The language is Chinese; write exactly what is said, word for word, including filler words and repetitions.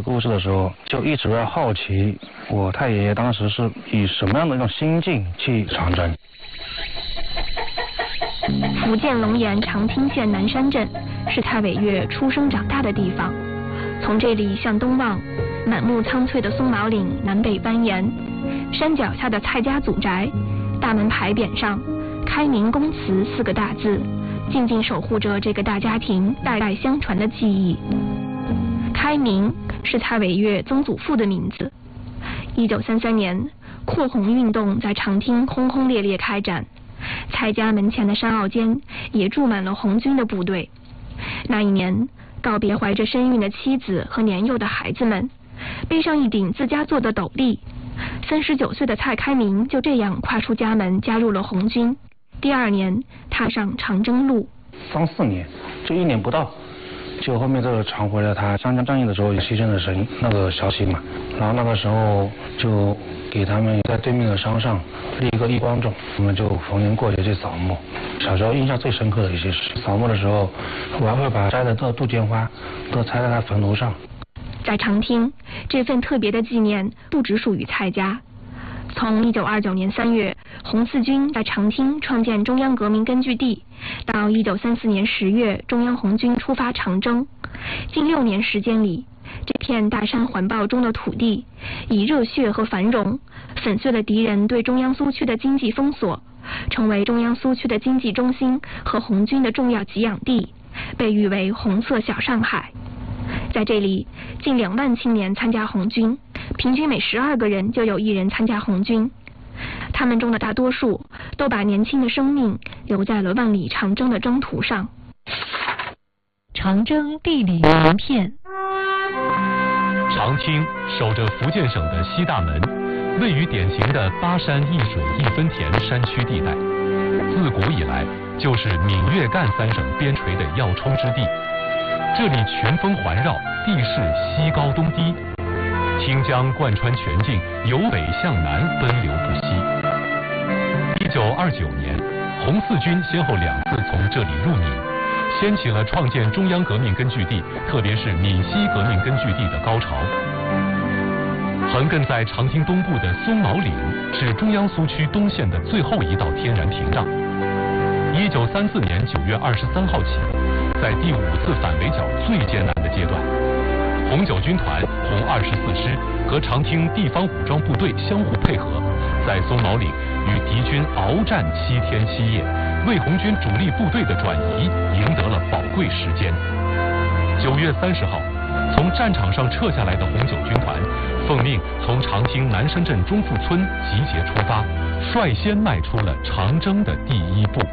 故事的时候，就一直在好奇，我太爷爷当时是以什么样的一种心境去长征。 福建龙岩长汀县南山镇是蔡伟月出生长大的地方。从这里向东望，满目苍翠的松毛岭南北蜿蜒，山脚下的蔡家祖宅，大门牌匾上“开明公祠”四个大字，静静守护着这个大家庭代代相传的记忆。开明是蔡伟月曾祖父的名字。一九三三年，扩红运动在长汀轰轰烈烈开展，蔡家门前的山坳间也住满了红军的部队。那一年，告别怀着身孕的妻子和年幼的孩子们，背上一顶自家做的斗笠，三十九岁的蔡开明就这样跨出家门，加入了红军。第二年，踏上长征路。 三四年，就一年不到，就后面这个传回了他湘江战役的时候牺牲的神那个消息嘛。然后那个时候就给他们在对面的山上立一个义光冢，我们就逢年过节去扫墓。小时候印象最深刻的一些事，扫墓的时候，我还会把摘的这杜鹃花都插在他坟头上。 在长汀，这份特别的纪念不只属于蔡家。从一九二九年三月，红四军在长汀创建中央革命根据地，到一九三四年十月，中央红军出发长征，近六年时间里，这片大山环抱中的土地，以热血和繁荣粉碎了敌人对中央苏区的经济封锁，成为中央苏区的经济中心和红军的重要给养地，被誉为红色小上海。在这里，近两万青年参加红军，平均每十二个人就有一人参加红军。他们中的大多数都把年轻的生命留在了万里长征的征途上。 长征地理名片。 长汀守着福建省的西大门，位于典型的八山一水一分田山区地带，自古以来就是闽粤赣三省边陲的要冲之地。这里群峰环绕，地势西高东低，汀江贯穿全境，由北向南奔流不息。一九二九年，红四军先后两次从这里入闽，掀起了创建中央革命根据地，特别是闽西革命根据地的高潮。横亘在长汀东部的松毛岭是中央苏区东线的最后一道天然屏障。一九三四年九月二十三号起，在第五次反围剿最艰难的阶段，红九军团、红二十四师和长汀地方武装部队相互配合，在松毛岭与敌军鏖战七天七夜，为红军主力部队的转移赢得了宝贵时间。九月三十号，从战场上撤下来的红九军团，奉命从长汀南山镇中富村集结出发，率先迈出了长征的第一步。